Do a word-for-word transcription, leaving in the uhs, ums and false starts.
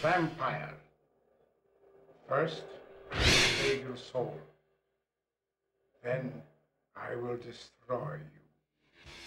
vampire. First, I will take your soul. Then I will destroy you.